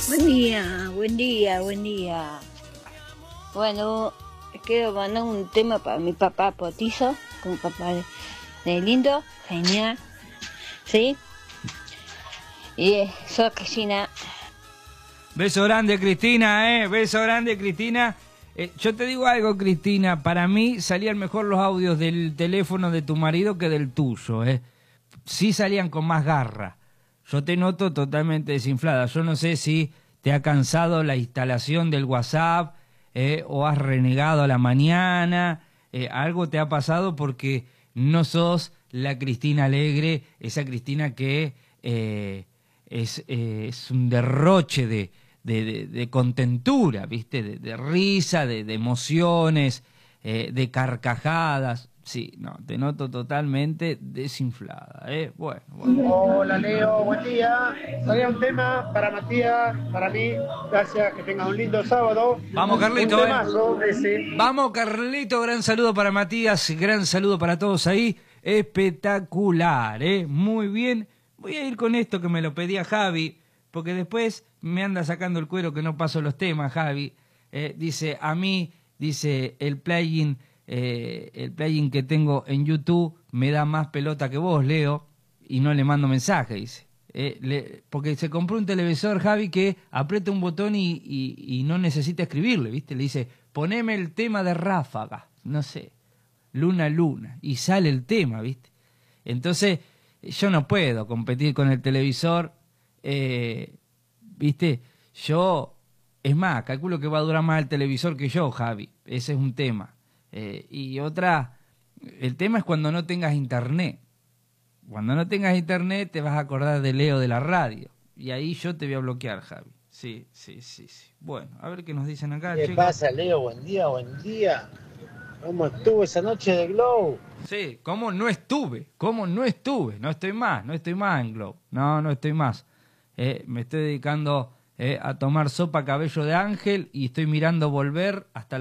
Buen día, buen día, buen día. Bueno, quiero mandar un tema para mi papá Potizo, con papá de lindo, genial, ¿sí? Y eso, Cristina. Beso grande, Cristina, beso grande, Cristina. Yo te digo algo, Cristina, para mí salían mejor los audios del teléfono de tu marido que del tuyo, Sí salían con más garra. Yo te noto totalmente desinflada. Yo no sé si te ha cansado la instalación del WhatsApp, o has renegado a la mañana, algo te ha pasado porque no sos la Cristina alegre, esa Cristina que es un derroche de contentura, ¿viste? De risa, de emociones, de carcajadas. Sí, no, te noto totalmente desinflada, Bueno. Hola Leo, buen día. Salía un tema para Matías, para mí. Gracias, que tengas un lindo sábado. Vamos, Carlito, Un temazo ese. Vamos, Carlito, gran saludo para Matías, gran saludo para todos ahí. Espectacular, Muy bien. Voy a ir con esto que me lo pedía Javi, porque después me anda sacando el cuero que no paso los temas, Javi. Dice, a mí, dice, el plugin que tengo en YouTube me da más pelota que vos, Leo, y no le mando mensaje, dice. Porque se compró un televisor, Javi, que aprieta un botón y no necesita escribirle, ¿viste? Le dice, poneme el tema de Ráfaga, no sé, Luna, Luna, y sale el tema, ¿viste? Entonces, yo no puedo competir con el televisor, ¿viste? Es más, calculo que va a durar más el televisor que yo, Javi, ese es un tema. Y otra, el tema es cuando no tengas internet. Cuando no tengas internet te vas a acordar de Leo de la radio. Y ahí yo te voy a bloquear, Javi. Sí. Bueno, a ver qué nos dicen acá, ¿Qué chicos. pasa, Leo? Buen día, buen día. ¿Cómo estuvo esa noche de Glow? Sí, ¿cómo no estuve? No estoy más en Glow. No estoy más. Me estoy dedicando a tomar sopa cabello de ángel y estoy mirando Volver hasta